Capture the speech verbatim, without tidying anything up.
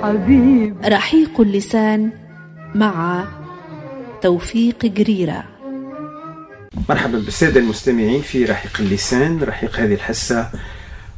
حبيب. رحيق اللسان مع توفيق جريرة. مرحبا بالسادة المستمعين في رحيق اللسان. رحيق هذه الحصة